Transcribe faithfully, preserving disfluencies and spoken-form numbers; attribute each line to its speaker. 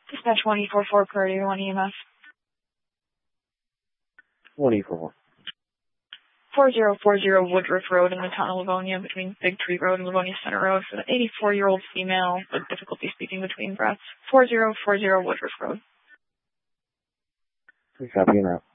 Speaker 1: Dispatch one E four four, priority one E M S.
Speaker 2: one E four four.
Speaker 1: four zero four zero Woodruff Road in the town of Livonia, between Big Tree Road and Livonia Center Road, for an eighty-four-year-old female with difficulty speaking between breaths. four zero four zero Woodruff Road.
Speaker 2: Copy and route.